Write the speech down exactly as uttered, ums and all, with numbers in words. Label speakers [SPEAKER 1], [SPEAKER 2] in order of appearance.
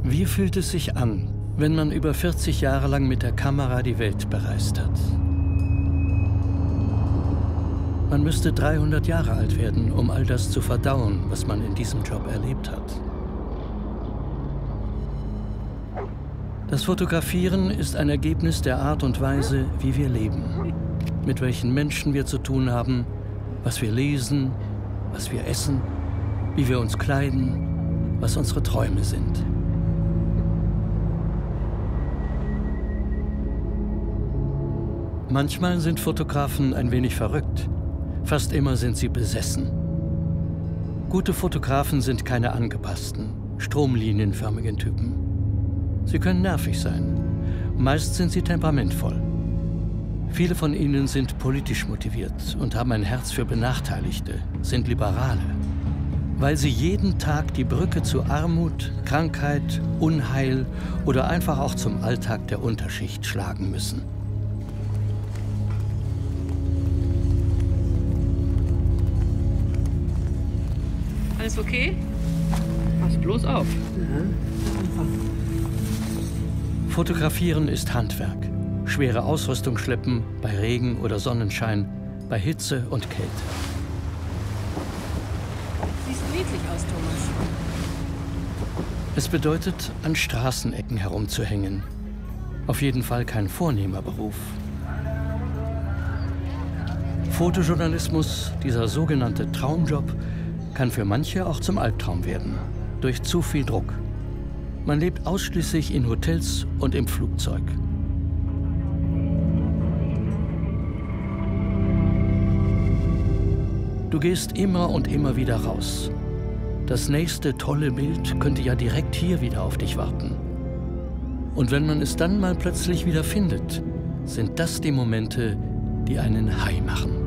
[SPEAKER 1] Wie fühlt es sich an, wenn man über vierzig Jahre lang mit der Kamera die Welt bereist hat? Man müsste dreihundert Jahre alt werden, um all das zu verdauen, was man in diesem Job erlebt hat. Das Fotografieren ist ein Ergebnis der Art und Weise, wie wir leben, mit welchen Menschen wir zu tun haben, was wir lesen, was wir essen, wie wir uns kleiden, was unsere Träume sind. Manchmal sind Fotografen ein wenig verrückt. Fast immer sind sie besessen. Gute Fotografen sind keine angepassten, stromlinienförmigen Typen. Sie können nervig sein. Meist sind sie temperamentvoll. Viele von ihnen sind politisch motiviert und haben ein Herz für Benachteiligte, sind Liberale, weil sie jeden Tag die Brücke zu Armut, Krankheit, Unheil oder einfach auch zum Alltag der Unterschicht schlagen müssen.
[SPEAKER 2] Alles okay? Pass bloß auf.
[SPEAKER 3] Ja.
[SPEAKER 1] Fotografieren ist Handwerk. Schwere Ausrüstung schleppen, bei Regen oder Sonnenschein, bei Hitze und Kälte.
[SPEAKER 2] Siehst niedlich aus, Thomas.
[SPEAKER 1] Es bedeutet, an Straßenecken herumzuhängen. Auf jeden Fall kein vornehmer Beruf. Fotojournalismus, dieser sogenannte Traumjob, kann für manche auch zum Albtraum werden, durch zu viel Druck. Man lebt ausschließlich in Hotels und im Flugzeug. Du gehst immer und immer wieder raus. Das nächste tolle Bild könnte ja direkt hier wieder auf dich warten. Und wenn man es dann mal plötzlich wieder findet, sind das die Momente, die einen high machen.